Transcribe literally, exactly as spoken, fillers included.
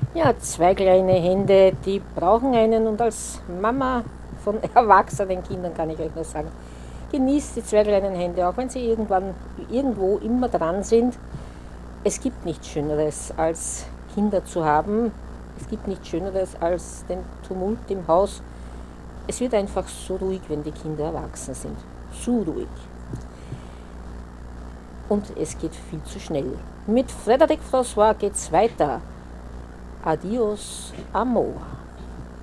Ja, zwei kleine Hände, die brauchen einen und als Mama von erwachsenen Kindern kann ich euch nur sagen, genießt die zwei kleinen Hände, auch wenn sie irgendwann irgendwo immer dran sind. Es gibt nichts Schöneres als Kinder zu haben. Es gibt nichts Schöneres als den Tumult im Haus. Es wird einfach so ruhig, wenn die Kinder erwachsen sind. So ruhig. Und es geht viel zu schnell. Mit Frédéric François geht's weiter. Adios, Amor.